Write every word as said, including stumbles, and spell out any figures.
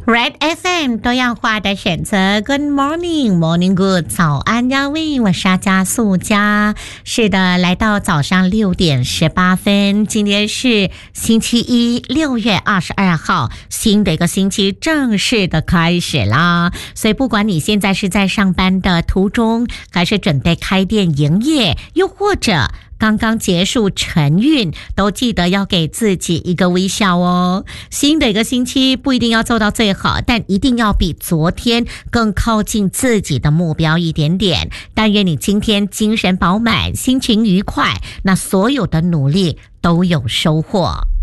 Red F M 多样化的选择 ，Good morning, morning good， 早安呀喂，我是阿加素佳。是的，来到早上六点十八分，今天是星期一，六月二十二号，新的一个星期正式的开始啦。所以不管你现在是在上班的途中，还是准备开店营业，又或者刚刚结束晨运，都记得要给自己一个微笑哦。新的一个星期不一定要做到最好，但一定要比昨天更靠近自己的目标一点点。但愿你今天精神饱满，心情愉快，那所有的努力都有收获。